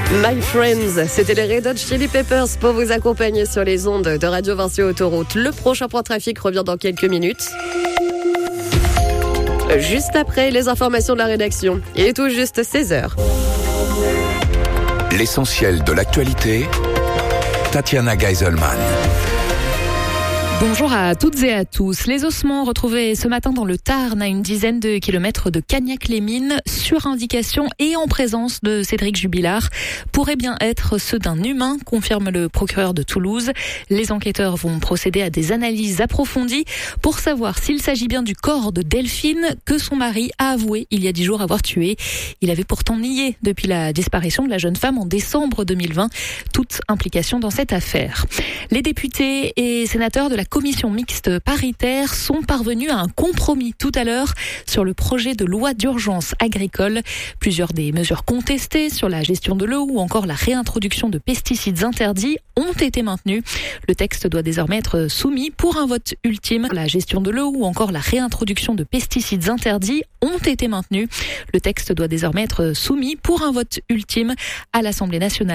My Friends, c'était les Red Hot Chili Peppers pour vous accompagner sur les ondes de Radio Vinci Autoroute. Le prochain point trafic revient dans quelques minutes. Juste après les informations de la rédaction. Il est tout juste 16h. L'essentiel de l'actualité, Tatiana Geiselman. Bonjour à toutes et à tous. Les ossements retrouvés ce matin dans le Tarn, à une dizaine de kilomètres de Cagnac-les-Mines, sur indication et en présence de Cédric Jubilard, pourraient bien être ceux d'un humain, confirme le procureur de Toulouse. Les enquêteurs vont procéder à des analyses approfondies pour savoir s'il s'agit bien du corps de Delphine que son mari a avoué il y a 10 jours avoir tué. Il avait pourtant nié depuis la disparition de la jeune femme en décembre 2020 toute implication dans cette affaire. Les députés et sénateurs de la commission mixte paritaire sont parvenus à un compromis tout à l'heure sur le projet de loi d'urgence agricole. Plusieurs des mesures contestées sur la gestion de l'eau ou encore la réintroduction de pesticides interdits ont été maintenues. Le texte doit désormais être soumis pour un vote ultime. La gestion de l'eau ou encore la réintroduction de pesticides interdits ont été maintenues. Le texte doit désormais être soumis pour un vote ultime à l'Assemblée nationale.